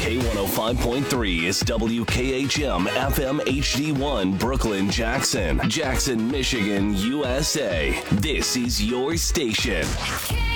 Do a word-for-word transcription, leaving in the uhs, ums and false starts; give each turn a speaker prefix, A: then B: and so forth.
A: K one oh five point three is W K H M F M H D one Brooklyn, Jackson. Jackson, Michigan, U S A. This is your station.